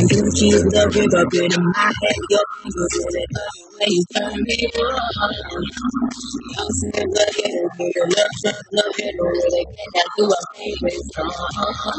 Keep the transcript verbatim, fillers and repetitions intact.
Gucci's the big up in my head. Your fingers in it. When you turn me on. Y'all say, look at it. Love, love, love it. Or they can't do a favorite song.